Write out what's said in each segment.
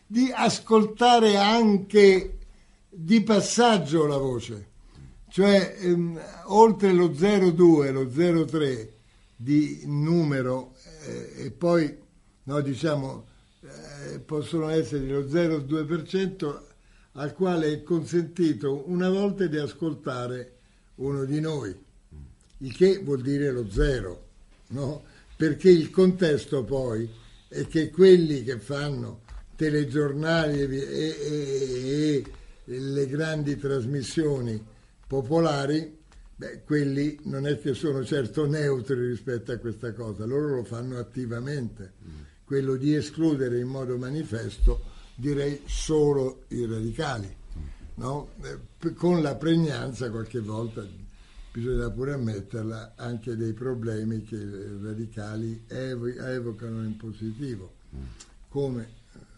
di ascoltare anche di passaggio la voce, cioè oltre lo 02, lo 03 di numero e poi no, diciamo possono essere lo 0,2% al quale è consentito una volta di ascoltare uno di noi, il che vuol dire lo zero, no? Perché il contesto poi è che quelli che fanno telegiornali e le grandi trasmissioni popolari, quelli non è che sono certo neutri rispetto a questa cosa, loro lo fanno attivamente. Quello di escludere in modo manifesto, direi solo i radicali, no? Con la pregnanza qualche volta, bisogna pure ammetterla, anche dei problemi che i radicali evocano in positivo, come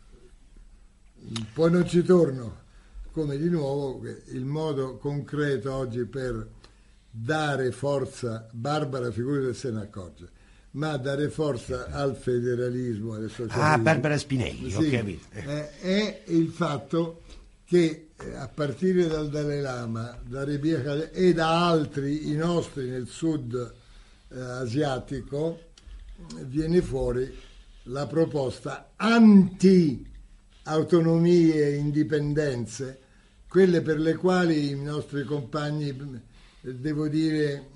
poi non ci torno, come di nuovo il modo concreto oggi per dare forza, Barbara figurati se ne accorge, ma dare forza al federalismo, al socialismo. Barbara Spinelli, sì, ho capito. È il fatto che a partire dal Dalai Lama, da Rebia Khaled e da altri, i nostri nel sud asiatico, viene fuori la proposta anti-autonomie e indipendenze, quelle per le quali i nostri compagni, devo dire,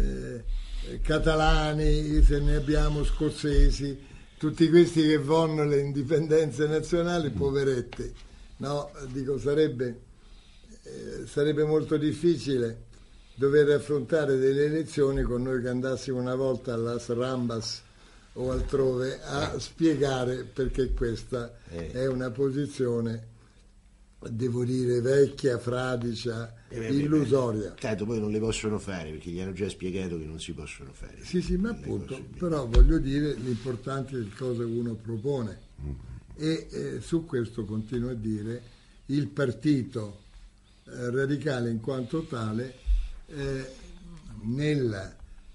catalani, se ne abbiamo scozzesi, tutti questi che vogliono le indipendenze nazionali, poveretti, no? Dico, sarebbe molto difficile dover affrontare delle elezioni con noi che andassimo una volta all'As Rambas o altrove a spiegare perché questa è una posizione, devo dire, vecchia, fradicia, illusoria. Tanto poi non le possono fare perché gli hanno già spiegato che non si possono fare. Sì, ma appunto, però voglio dire, l'importante è che cosa uno propone. E su questo continuo a dire, il partito radicale in quanto tale, nella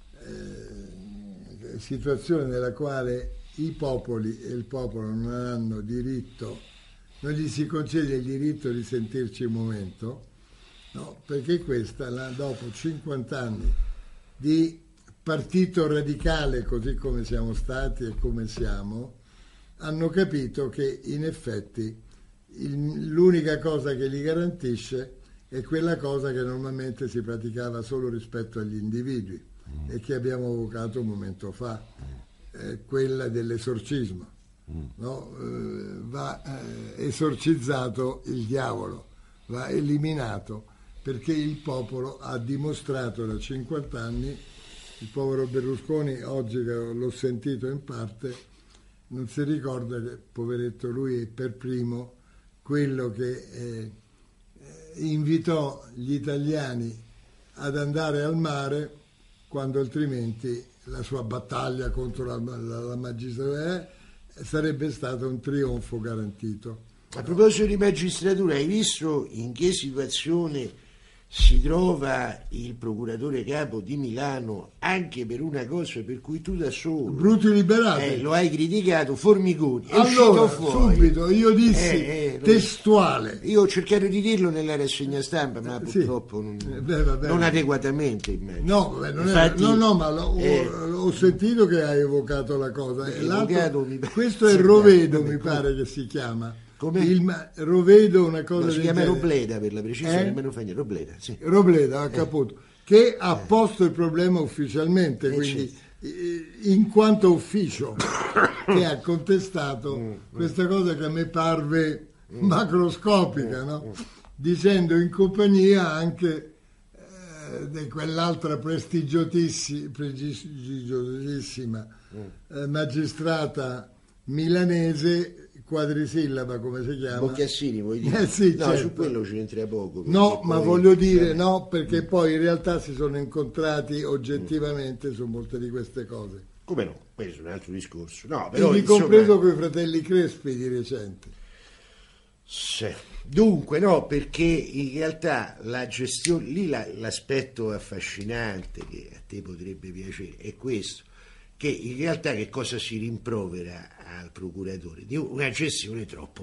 situazione nella quale i popoli e il popolo non hanno diritto, non gli si concede il diritto di sentirci un momento, no? Perché questa, dopo 50 anni di partito radicale, così come siamo stati e come siamo, hanno capito che in effetti l'unica cosa che li garantisce è quella cosa che normalmente si praticava solo rispetto agli individui e che abbiamo evocato un momento fa, quella dell'esorcismo. No? Va esorcizzato il diavolo, va eliminato, perché il popolo ha dimostrato da 50 anni, il povero Berlusconi oggi che l'ho sentito in parte, non si ricorda che, poveretto, lui è per primo quello che invitò gli italiani ad andare al mare quando altrimenti la sua battaglia contro la magistratura sarebbe stato un trionfo garantito. A proposito di magistratura, hai visto in che situazione si trova il procuratore capo di Milano anche per una cosa per cui tu da solo Bruti Liberati lo hai criticato, Formigoni, è allora, uscito fuori subito io dissi testuale, io ho cercato di dirlo nella rassegna stampa ma purtroppo non adeguatamente immagino. Ma ho sentito che hai evocato la cosa. Questo è Rovedo, mi pare che si chiama. Rovedo, una cosa si chiama Robleda per la precisione, Robleda, sì. Robleda, capito, che ha posto il problema ufficialmente, quindi in quanto ufficio, che ha contestato questa cosa che a me parve macroscopica, no? Dicendo in compagnia anche di quell'altra prestigiosissima magistrata milanese, quadrisillaba, come si chiama? Boccassini, vuoi dire? Sì, no, certo. Su quello ci entra poco. No, ma voglio dire, no, perché poi in realtà si sono incontrati oggettivamente su molte di queste cose. Come no? Questo è un altro discorso. No, però, compreso con i fratelli Crespi di recente. Sì. Dunque, no, perché in realtà la gestione, lì l'aspetto affascinante che a te potrebbe piacere è questo, che in realtà che cosa si rimprovera al procuratore? Di una gestione troppo